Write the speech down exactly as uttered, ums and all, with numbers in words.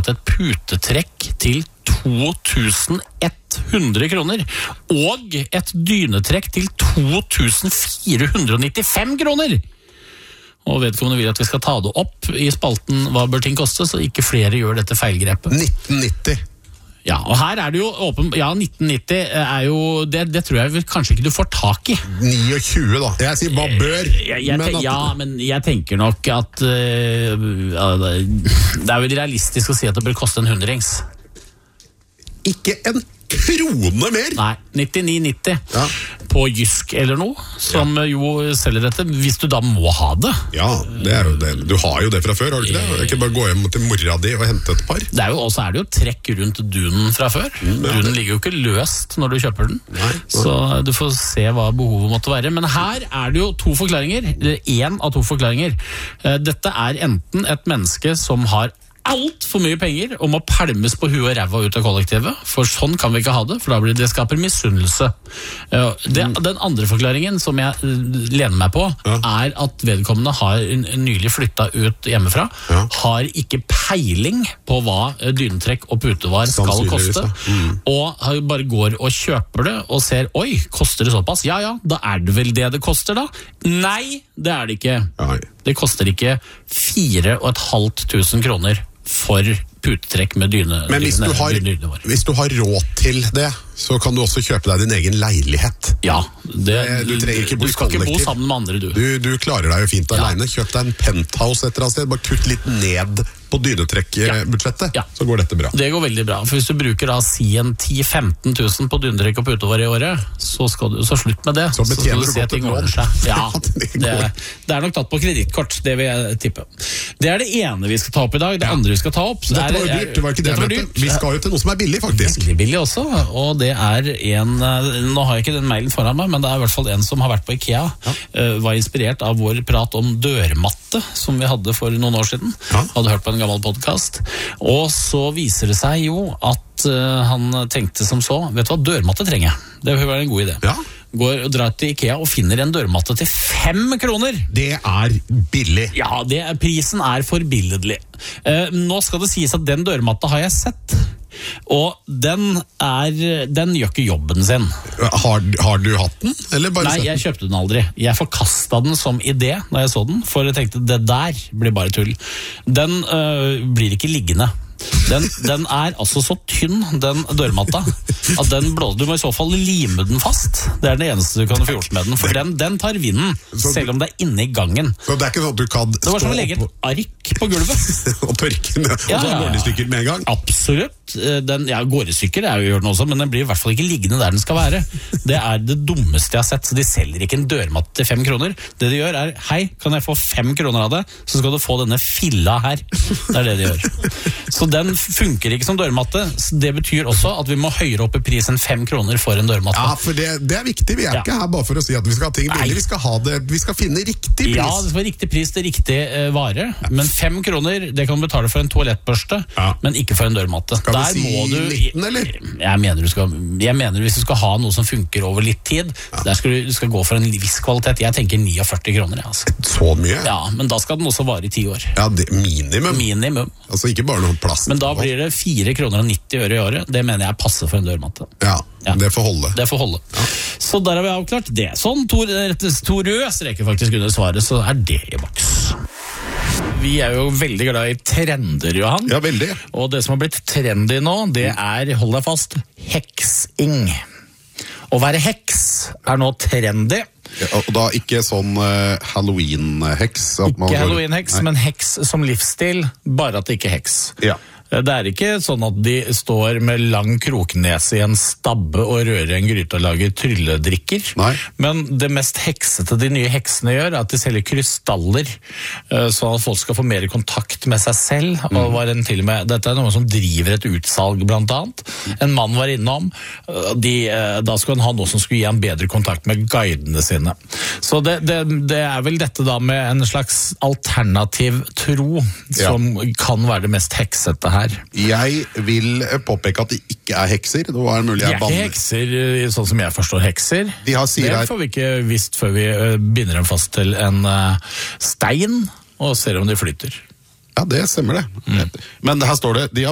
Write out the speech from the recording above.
foreslått et putetrekk til to tusen ett hundre kroner, og et dynetrekk til to tusen fire hundre nittifem kroner. Og vedkommende vil at vi skal ta det opp i spalten Hva bør ting koste, så ikke flere gjør dette feilgrepet. nitten nitti. Ja, og her er det jo åpen, ja, nitten nitti er jo, det, det tror jeg vel kanskje ikke du får tak i. tjueni da. Jeg sier hva bør. Jeg, jeg, men at, ja, men jeg tenker nok at uh, ja, det er vel realistisk å si at det bør koste en hundrings. Ikke en krone mer! Nei, nittini nitti ja. På Jysk eller noe, som ja. jo selger dette, hvis du da må ha det. Ja, det er jo det. Du har jo det fra før, har du ikke det? Det er ikke bare gå hjem til mora di og hente et par. Det er jo, også er det jo trekk rundt dunen fra før. Mm, dunen ligger jo ikke løst når du kjøper den. Nei, nei. Så du får se hva behovet måtte være. Men her er det jo to forklaringer, eller en av to forklaringer. Dette er enten et menneske som har alt for mye penger og må pælmes på huet og ræva ut av kollektivet, for sånn kan vi ikke ha det, for da blir det skaper misunnelse. Det, den andre forklaringen som jeg lener meg på, ja. er at vedkommende har nylig flyttet ut hjemmefra, ja. har ikke peiling på hva dynetrekk og putevar skal koste, mm. og bare går og kjøper det og ser, oi, koster det såpass? Ja, ja, da er det vel det det koster da? Nei, det er det ikke. Nei. Det koster ikke fire og et halvt tusen kroner for putetrekk med dyne. Men hvis, dyne, du har, dyne, dyne hvis du har råd til det, så kan du også kjøpe deg din egen leilighet. Ja, det, du trenger ikke bo du skal kollektiv. ikke bo sammen med andre, du. Du, du klarer deg jo fint ja. alene. Kjøp deg en penthouse et eller annet sted, bare kutt litt ned på dynetrekkbudsjettet, ja. så går dette bra. Det går veldig bra, for hvis du bruker da si en ti til femten tusen på dynetrekk og putevar i året, så skal du så slutt med det. Så betjener så du godt et lån. Ja, det, det er nok tatt på kredittkort, det vil jeg tippe. Det er det ene vi skal ta opp i dag, det ja. andre vi skal ta opp. Dette var jo dyrt, det var ikke det, det var vi skal jo til noe som er billig, faktisk. Veldig billig også, og det er en, nå har jeg ikke den mailen foran meg, men det er i hvert fall en som har vært på IKEA, ja. var inspirert av vår prat om dørmatte, som vi hadde for noen år siden. Ja. Hadde hørt på en gammel podcast, og så viser det seg jo at uh, han tenkte som så, vet du hva, dørmatte trenger jeg. Det vil være en god idé. Ja. Går og drar til IKEA og finner en dørmatte til fem kroner. Det er billig. Ja, det er, prisen er forbilledlig. Uh, nå skal det sies at den dørmatta har jeg sett, og den er den gjør ikke jobben sin. Har, har du hatt den? Eller bare Nei, jeg kjøpte den aldri. Jeg forkastet den som idé når jeg så den, for jeg tenkte det der blir bare tull. Den øh, blir ikke liggende. Den, den er altså så tynn, den dørmatta, at den blåser. Du må i så fall lime den fast. Det er det eneste du kan få gjort med den, for den, den tar vinden, selv om det er inne i gangen. Så det er ikke sånn at du kan Det var som å legge et ark på gulvet. og tørke den, og så ja, går det i stykker med en gang. Absolutt. Den, ja, går i stykker, det er jo gjort den også, men den blir i hvert fall ikke liggende der den skal være. Det er det dummeste jeg har sett, så de selger ikke en dørmatte til fem kroner. Det de gjør er, hei, kan jeg få fem kroner av det, så skal du få denne filla her. Det er det de gjør. Så den funker ikke som dørmatte. Det betyr også at vi må høyere opp i pris enn fem kroner for en dørmatte. Ja, for det, det er viktig. Vi er ja. ikke her bare for å si at vi skal ha ting billig. Vi skal, ha det, vi skal finne riktig pris. Ja, det skal være riktig pris til riktig uh, vare. Ja. Men fem kroner, det kan du betale for en toalettbørste, ja. men ikke for en dørmatte. Skal Der vi si må du, nitten, eller? Jeg mener, du skal, jeg mener hvis du skal ha noe som funker over litt tid, ja. der skal du, du skal gå for en viss kvalitet. Jeg tenker niogførti kroner. Altså. Så mye? Ja, men da skal den også vare i ti år. Ja, det, minimum. Minimum. Altså ikke bare noe plass. Men da blir det fire kroner og nitti øre i året. Det mener jeg passer for en dørmatte. Ja, ja. det får holde. Det får holde. Ja. Så der har vi avklart det. Sånn, to, to røde streker faktisk under svaret, så er det i boks. Vi er jo veldig glad i trender, Johan. Ja, veldig. Og det som har blitt trendy nå, det er, hold deg fast, heksing. Å være heks er nå trendy. Ja, og da ikke sånn uh, Halloween-heks. Ikke Halloween-heks, men heks som livsstil, bare at det ikke er heks. Ja. Det er ikke sånn at de står med lang kroknese i en stabbe og rører en gryte og lager trylledrikker. Nei. Men det mest heksete de nye heksene gjør, er at de selger krystaller, sånn at folk skal få mer kontakt med seg selv. Mm. Og var en til og med, dette er noe som driver et utsalg blant annet. En mann var innom, de, da skulle han ha noe som skulle gi han bedre kontakt med guidene sine. Så det, det, det er vel dette da med en slags alternativ tro, som ja. kan være det mest heksete her. Jeg vil påpeke at de ikke er hekser. Det var mulig jeg de er ikke hekser, sånn som jeg forstår hekser. De har, det får vi ikke visst før vi binder dem fast til en stein og ser om de flytter. Ja, det stemmer det. Mm. Men her står det, de har